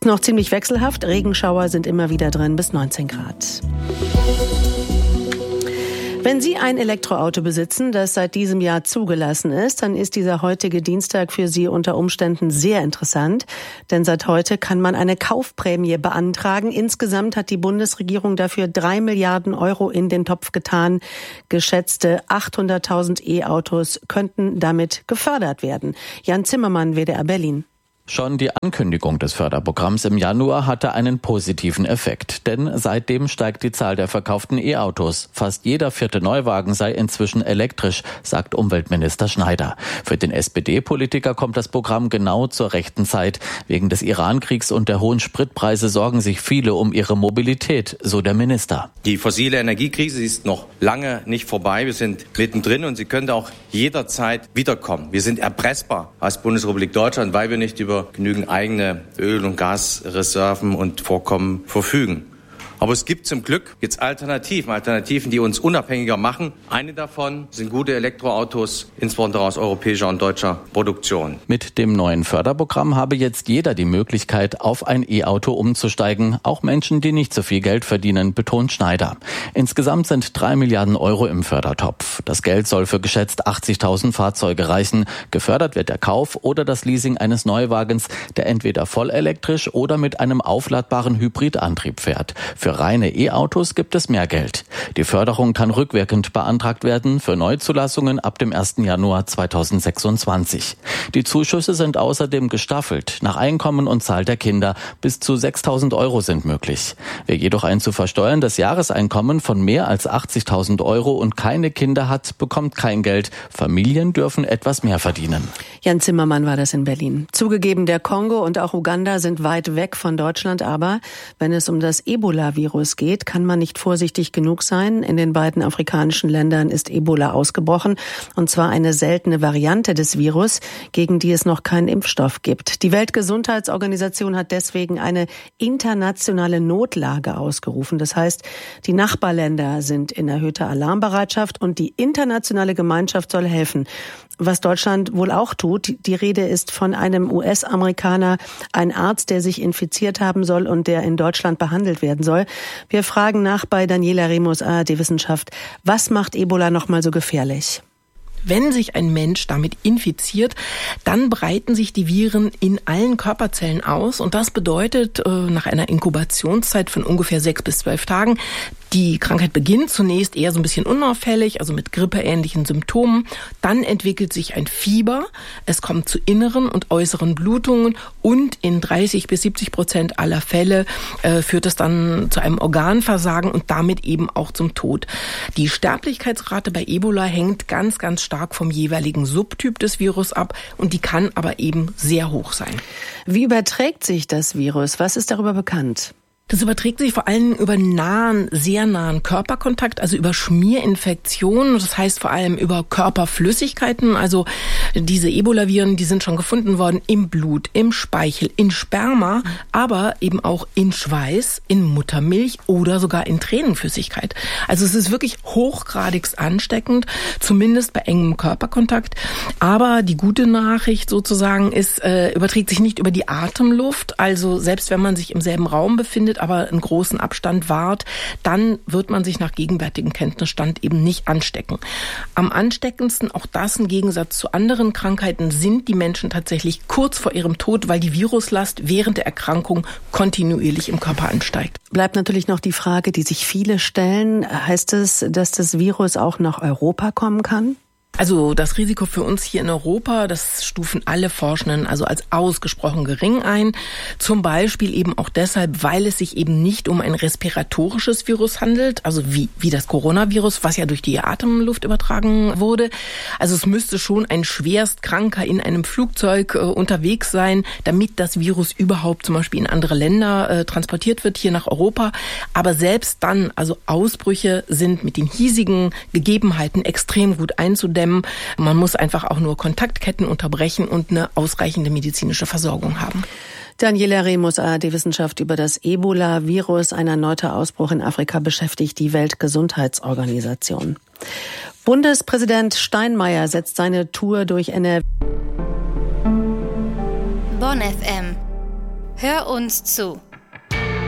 Noch ziemlich wechselhaft. Regenschauer sind immer wieder drin, bis 19 Grad. Wenn Sie ein Elektroauto besitzen, das seit diesem Jahr zugelassen ist, dann ist dieser heutige Dienstag für Sie unter Umständen sehr interessant. Denn seit heute kann man eine Kaufprämie beantragen. Insgesamt hat die Bundesregierung dafür 3 Milliarden Euro in den Topf getan. Geschätzte 800.000 E-Autos könnten damit gefördert werden. Jan Zimmermann, WDR Berlin. Schon die Ankündigung des Förderprogramms im Januar hatte einen positiven Effekt, denn seitdem steigt die Zahl der verkauften E-Autos. Fast jeder 4. Neuwagen sei inzwischen elektrisch, sagt Umweltminister Schneider. Für den SPD-Politiker kommt das Programm genau zur rechten Zeit. Wegen des Iran-Kriegs und der hohen Spritpreise sorgen sich viele um ihre Mobilität, so der Minister. Die fossile Energiekrise ist noch lange nicht vorbei. Wir sind mittendrin und sie könnte auch jederzeit wiederkommen. Wir sind erpressbar als Bundesrepublik Deutschland, weil wir nicht über genügend eigene Öl- und Gasreserven und Vorkommen verfügen. Aber es gibt zum Glück jetzt Alternativen, die uns unabhängiger machen. Eine davon sind gute Elektroautos, insbesondere aus europäischer und deutscher Produktion. Mit dem neuen Förderprogramm habe jetzt jeder die Möglichkeit, auf ein E-Auto umzusteigen. Auch Menschen, die nicht so viel Geld verdienen, betont Schneider. Insgesamt sind 3 Milliarden Euro im Fördertopf. Das Geld soll für geschätzt 80.000 Fahrzeuge reichen. Gefördert wird der Kauf oder das Leasing eines Neuwagens, der entweder vollelektrisch oder mit einem aufladbaren Hybridantrieb fährt. Für reine E-Autos gibt es mehr Geld. Die Förderung kann rückwirkend beantragt werden für Neuzulassungen ab dem 1. Januar 2026. Die Zuschüsse sind außerdem gestaffelt nach Einkommen und Zahl der Kinder. Bis zu 6.000 Euro sind möglich. Wer jedoch ein zu versteuerndes Jahreseinkommen von mehr als 80.000 Euro und keine Kinder hat, bekommt kein Geld. Familien dürfen etwas mehr verdienen. Jan Zimmermann war das in Berlin. Zugegeben, der Kongo und auch Uganda sind weit weg von Deutschland, aber wenn es um das Ebola-Virus geht, kann man nicht vorsichtig genug sein. In den beiden afrikanischen Ländern ist Ebola ausgebrochen, und zwar eine seltene Variante des Virus, gegen die es noch keinen Impfstoff gibt. Die Weltgesundheitsorganisation hat deswegen eine internationale Notlage ausgerufen. Das heißt, die Nachbarländer sind in erhöhter Alarmbereitschaft und die internationale Gemeinschaft soll helfen. Was Deutschland wohl auch tut, die Rede ist von einem US-Amerikaner, ein Arzt, der sich infiziert haben soll und der in Deutschland behandelt werden soll. Wir fragen nach bei Daniela Remus, ARD Wissenschaft, was macht Ebola nochmal so gefährlich? Wenn sich ein Mensch damit infiziert, dann breiten sich die Viren in allen Körperzellen aus. Und das bedeutet, nach einer Inkubationszeit von ungefähr 6 bis 12 Tagen, die Krankheit beginnt zunächst eher so ein bisschen unauffällig, also mit grippeähnlichen Symptomen. Dann entwickelt sich ein Fieber. Es kommt zu inneren und äußeren Blutungen und in 30-70% aller Fälle führt es dann zu einem Organversagen und damit eben auch zum Tod. Die Sterblichkeitsrate bei Ebola hängt ganz, ganz stark vom jeweiligen Subtyp des Virus ab und die kann aber eben sehr hoch sein. Wie überträgt sich das Virus? Was ist darüber bekannt? Das überträgt sich vor allem über sehr nahen Körperkontakt, also über Schmierinfektionen. Das heißt vor allem über Körperflüssigkeiten. Also diese Ebola-Viren, die sind schon gefunden worden im Blut, im Speichel, in Sperma, aber eben auch in Schweiß, in Muttermilch oder sogar in Tränenflüssigkeit. Also es ist wirklich hochgradigst ansteckend, zumindest bei engem Körperkontakt. Aber die gute Nachricht sozusagen ist, überträgt sich nicht über die Atemluft. Also selbst wenn man sich im selben Raum befindet, aber einen großen Abstand wahrt, dann wird man sich nach gegenwärtigem Kenntnisstand eben nicht anstecken. Am ansteckendsten, auch das im Gegensatz zu anderen Krankheiten, sind die Menschen tatsächlich kurz vor ihrem Tod, weil die Viruslast während der Erkrankung kontinuierlich im Körper ansteigt. Bleibt natürlich noch die Frage, die sich viele stellen. Heißt es, dass das Virus auch nach Europa kommen kann? Also das Risiko für uns hier in Europa, das stufen alle Forschenden also als ausgesprochen gering ein. Zum Beispiel eben auch deshalb, weil es sich eben nicht um ein respiratorisches Virus handelt, also wie das Coronavirus, was ja durch die Atemluft übertragen wurde. Also es müsste schon ein Schwerstkranker in einem Flugzeug unterwegs sein, damit das Virus überhaupt zum Beispiel in andere Länder transportiert wird, hier nach Europa. Aber selbst dann, also Ausbrüche sind mit den hiesigen Gegebenheiten extrem gut einzudämmen. Man muss einfach auch nur Kontaktketten unterbrechen und eine ausreichende medizinische Versorgung haben. Daniela Remus, ARD Wissenschaft, über das Ebola-Virus. Ein erneuter Ausbruch in Afrika beschäftigt die Weltgesundheitsorganisation. Bundespräsident Steinmeier setzt seine Tour durch NRW. Bonn FM. Hör uns zu.